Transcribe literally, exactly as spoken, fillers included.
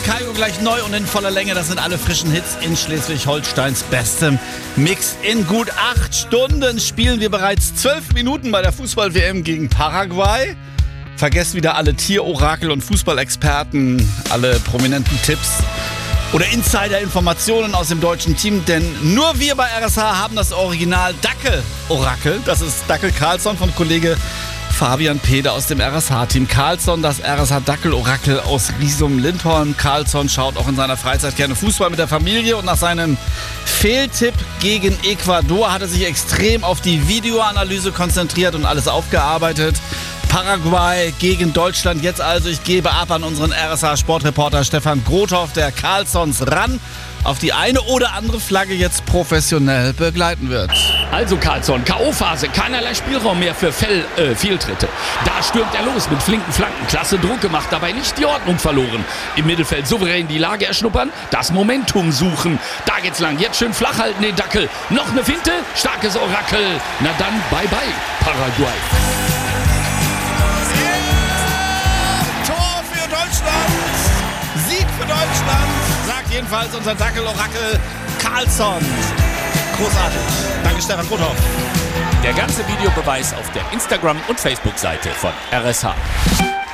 Kaio gleich neu und in voller Länge. Das sind alle frischen Hits in Schleswig-Holsteins bestem Mix. In gut acht Stunden spielen wir bereits zwölf Minuten bei der Fußball-W M gegen Paraguay. Vergesst wieder alle Tierorakel und Fußballexperten, alle prominenten Tipps oder Insider-Informationen aus dem deutschen Team, denn nur wir bei R S H haben das Original Dackel-Orakel. Das ist Dackel Carlsson von Kollege Fabian Peder aus dem R S H-Team. Carlsson, das R S H-Dackel-Orakel aus Riesum-Lindholm. Carlsson schaut auch in seiner Freizeit gerne Fußball mit der Familie und nach seinem Fehltipp gegen Ecuador hat er sich extrem auf die Videoanalyse konzentriert und alles aufgearbeitet. Paraguay gegen Deutschland. Jetzt also, ich gebe ab an unseren R S H-Sportreporter Stefan Grothoff, der Carlssons ran auf die eine oder andere Flagge jetzt professionell begleiten wird. Also Carlsson, K O-Phase, keinerlei Spielraum mehr für Fell, äh, Fehltritte. Da stürmt er los mit flinken Flanken, klasse Druck gemacht, dabei nicht die Ordnung verloren. Im Mittelfeld souverän die Lage erschnuppern, das Momentum suchen. Da geht's lang, jetzt schön flach halten den Dackel. Noch eine Finte, starkes Orakel. Na dann, bye bye, Paraguay. Sieg für Deutschland, sagt jedenfalls unser Dackel-Orakel Carlsson. Großartig. Danke, Stefan Grothoff. Der ganze Videobeweis auf der Instagram- und Facebook-Seite von R S H.